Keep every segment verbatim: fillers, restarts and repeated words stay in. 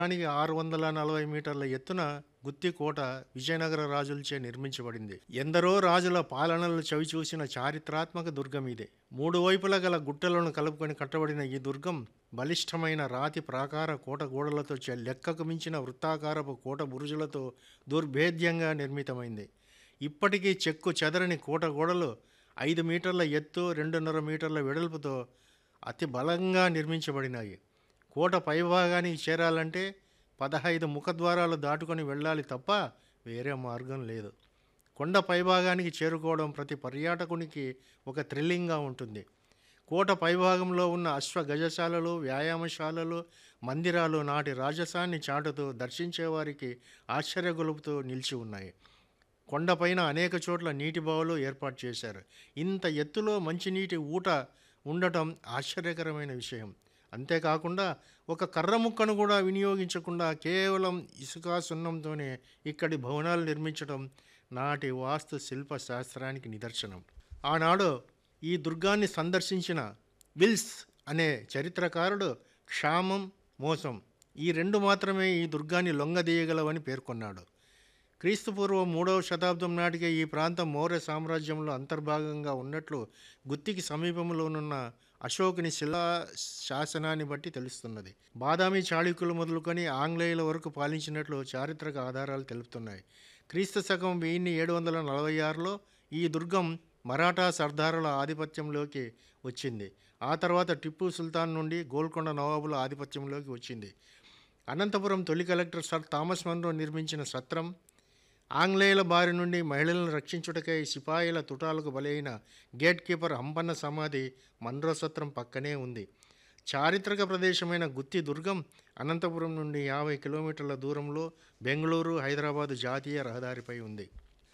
దానికి ఆరు వందల నలభై మీటర్ల ఎత్తున గుత్తి కోట విజయనగర రాజులచే నిర్మించబడింది. ఎందరో రాజుల పాలనలు చవిచూసిన చారిత్రాత్మక దుర్గం ఇదే. మూడు వైపులా గల గుట్టలను కలుపుకొని కట్టబడిన ఈ దుర్గం బలిష్టమైన రాతి ప్రాకార కోట గోడలతో చే- లెక్కకు మించిన వృత్తాకారపు కోట బురుజులతో దుర్భేద్యంగా నిర్మితమైంది. ఇప్పటికీ చెక్కు చెదరని కోట గోడలు ఐదు మీటర్ల ఎత్తు, రెండున్నర మీటర్ల వెడల్పుతో అతి బలంగా నిర్మించబడినాయి. కోట పైభాగానికి చేరాలంటే పదహైదు ముఖద్వారాలు దాటుకొని వెళ్ళాలి తప్ప వేరే మార్గం లేదు. కొండ పైభాగానికి చేరుకోవడం ప్రతి పర్యాటకునికి ఒక థ్రిల్లింగ్గా ఉంటుంది. కోట పైభాగంలో ఉన్న అశ్వ గజశాలలు, వ్యాయామశాలలు, మందిరాలు నాటి రాజసాన్ని చాటుతూ దర్శించేవారికి ఆశ్చర్యగొలుపుతూ నిలిచి ఉన్నాయి. కొండపైన అనేక చోట్ల నీటి బావులు ఏర్పాటు చేశారు. ఇంత ఎత్తులో మంచినీటి ఊట ఉండటం ఆశ్చర్యకరమైన విషయం. అంతేకాకుండా ఒక కర్ర ముక్కను కూడా వినియోగించకుండా కేవలం ఇసుక సున్నంతోనే ఇక్కడి భవనాలు నిర్మించడం నాటి వాస్తు శిల్ప శాస్త్రానికి నిదర్శనం. ఆనాడు ఈ దుర్గాన్ని సందర్శించిన విల్స్ అనే చరిత్రకారుడు క్షామం, మోసం ఈ రెండు మాత్రమే ఈ దుర్గాన్ని లొంగదీయగలవని పేర్కొన్నాడు. క్రీస్తుపూర్వం మూడవ శతాబ్దం నాటికే ఈ ప్రాంతం మౌర్య సామ్రాజ్యంలో అంతర్భాగంగా ఉన్నట్లు గుత్తికి సమీపంలోనున్న అశోకుని శిలా శాసనాన్ని బట్టి తెలుస్తున్నది. బాదామి చాళుక్యులు మొదలుకొని ఆంగ్లేయుల వరకు పాలించినట్లు చారిత్రక ఆధారాలు తెలుపుతున్నాయి. క్రీస్తు శకం వెయ్యి ఏడు వందల నలభై ఆరులో ఈ దుర్గం మరాఠా సర్దారుల ఆధిపత్యంలోకి వచ్చింది. ఆ తర్వాత టిప్పు సుల్తాన్ నుండి గోల్కొండ నవాబుల ఆధిపత్యంలోకి వచ్చింది. అనంతపురం తొలి కలెక్టర్ సర్ థామస్ మన్రో నిర్మించిన సత్రం, ఆంగ్లేయుల బారి నుండి మహిళలను రక్షించుటకై సిపాయిల తుటాలకు బలైన గేట్ కీపర్ హంపన్న సమాధి మన్రో సత్రం పక్కనే ఉంది. చారిత్రక ప్రదేశమైన గుత్తి దుర్గం అనంతపురం నుండి యాభై కిలోమీటర్ల దూరంలో బెంగళూరు, హైదరాబాదు జాతీయ రహదారిపై ఉంది.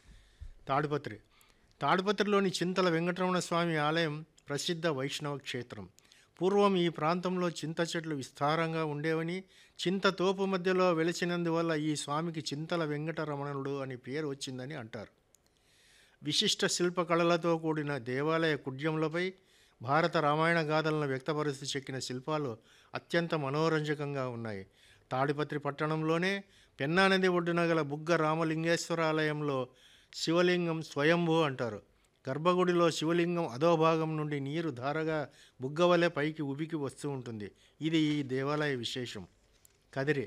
తాడిపత్రి తాడిపత్రిలోని చింతల వెంకటరమణ స్వామి ఆలయం ప్రసిద్ధ వైష్ణవ క్షేత్రం. పూర్వం ఈ ప్రాంతంలో చింత చెట్లు విస్తారంగా ఉండేవని, చింత తోపు మధ్యలో వెలిసినందువల్ల ఈ స్వామికి చింతల వెంకటరమణుడు అని పేరు వచ్చిందని అంటారు. విశిష్ట శిల్పకళలతో కూడిన దేవాలయ కుడ్యములపై భారత రామాయణ గాథలను వ్యక్తపరుస్తూ చెక్కిన శిల్పాలు అత్యంత మనోరంజకంగా ఉన్నాయి. తాడిపత్రి పట్టణంలోనే పెన్నా నది ఒడ్డున గల బుగ్గ రామలింగేశ్వర ఆలయంలో శివలింగం స్వయంభూ అంటారు. గర్భగుడిలో శివలింగం అధోభాగం నుండి నీరు ధారగా బుగ్గవలె పైకి ఉబికి వస్తూ ఉంటుంది. ఇది ఈ దేవాలయ విశేషం. కదిరి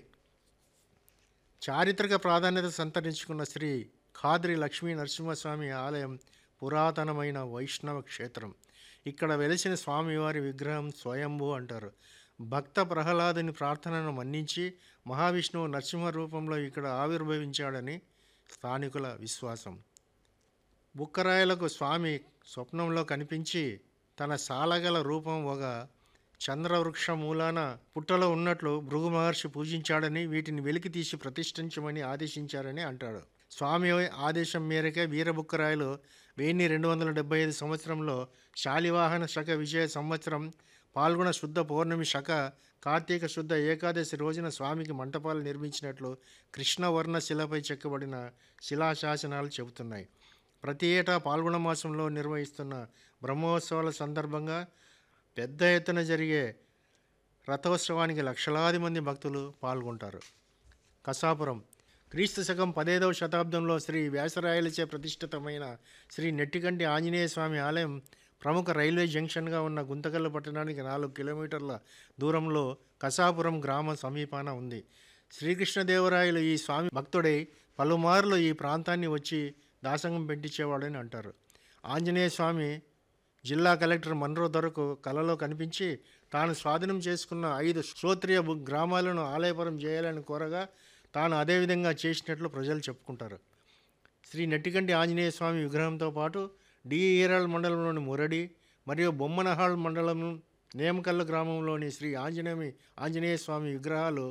చారిత్రక ప్రాధాన్యత సంతరించుకున్న శ్రీ ఖాద్రి లక్ష్మీ నరసింహస్వామి ఆలయం పురాతనమైన వైష్ణవ క్షేత్రం. ఇక్కడ వెలిసిన స్వామివారి విగ్రహం స్వయంభూ అంటారు. భక్త ప్రహ్లాదుని ప్రార్థనను మన్నించి మహావిష్ణువు నరసింహ రూపంలో ఇక్కడ ఆవిర్భవించాడని స్థానికుల విశ్వాసం. బుక్కరాయలకు స్వామి స్వప్నంలో కనిపించి తన సాలగల రూపం ఒక చంద్రవృక్ష మూలాన పుట్టలో ఉన్నట్లు భృగు మహర్షి పూజించాడని, వీటిని వెలికి తీసి ప్రతిష్ఠించమని ఆదేశించారని అంటాడు. స్వామి ఆదేశం మేరకే వీరబుక్కరాయలు వెయ్యి రెండు వందల డెబ్బై ఐదు సంవత్సరంలో శాలివాహన శక విజయ సంవత్సరం పాల్గొన శుద్ధ పౌర్ణమి శక కార్తీక శుద్ధ ఏకాదశి రోజున స్వామికి మంటపాలు నిర్మించినట్లు కృష్ణవర్ణ శిలపై చెక్కబడిన శిలాశాసనాలు చెబుతున్నాయి. ప్రతి ఏటా పాల్గొన మాసంలో నిర్వహిస్తున్న బ్రహ్మోత్సవాల సందర్భంగా పెద్ద ఎత్తున జరిగే రథోత్సవానికి లక్షలాది మంది భక్తులు పాల్గొంటారు. కసాపురం క్రీస్తు శకం పదైదవ శతాబ్దంలో శ్రీ వ్యాసరాయలచే ప్రతిష్ఠితమైన శ్రీ నెట్టికంటి ఆంజనేయ స్వామి ఆలయం ప్రముఖ రైల్వే జంక్షన్గా ఉన్న గుంతకల్లు పట్టణానికి నాలుగు కిలోమీటర్ల దూరంలో కసాపురం గ్రామ సమీపాన ఉంది. శ్రీకృష్ణదేవరాయలు ఈ స్వామి భక్తుడై పలుమార్లు ఈ ప్రాంతాన్ని వచ్చి దాసంగం పెట్టించేవాడని అంటారు. ఆంజనేయ స్వామి జిల్లా కలెక్టర్ మన్రో దొరకు కలలో కనిపించి తాను స్వాధీనం చేసుకున్న ఐదు శ్రోత్రియ గ్రామాలను ఆలయపురం చేయాలని కోరగా తాను అదేవిధంగా చేసినట్లు ప్రజలు చెప్పుకుంటారు. శ్రీ నెట్టికంటి ఆంజనేయ స్వామి విగ్రహంతో పాటు డి ఈరాల్ మండలంలోని మురడి మరియు బొమ్మనహాళ్ మండలం నేమకల్లు గ్రామంలోని శ్రీ ఆంజనేయ ఆంజనేయ స్వామి విగ్రహాలు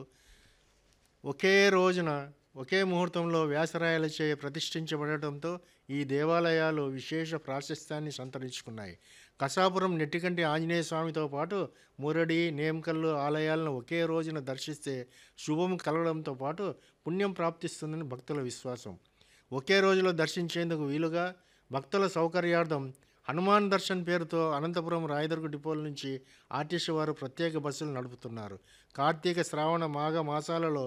ఒకే రోజున ఒకే ముహూర్తంలో వ్యాసరాయలచే ప్రతిష్ఠించబడటంతో ఈ దేవాలయాలు విశేష ప్రాశస్త్యాన్ని సంతరించుకున్నాయి. కసాపురం నెట్టికంటి ఆంజనేయ స్వామితో పాటు మురడి, నేమకల్లు ఆలయాలను ఒకే రోజున దర్శిస్తే శుభం కలగడంతో పాటు పుణ్యం ప్రాప్తిస్తుందని భక్తుల విశ్వాసం. ఒకే రోజులో దర్శించేందుకు వీలుగా భక్తుల సౌకర్యార్థం హనుమాన్ దర్శన్ పేరుతో అనంతపురం రాయదుర్గ డిపోల నుంచి ఆర్టీసీ వారు ప్రత్యేక బస్సులు నడుపుతున్నారు. కార్తీక శ్రావణ మాఘ మాసాలలో